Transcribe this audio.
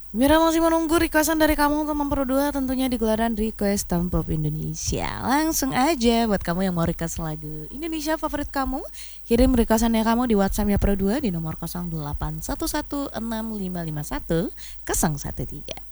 Mira masih menunggu requestan dari kamu untuk memperdua tentunya di gelaran Request Time Pop Indonesia. Langsung aja buat kamu yang mau request lagu Indonesia favorit kamu, kirim requestannya kamu di WhatsAppnya Pro 2 di nomor 08116551 013.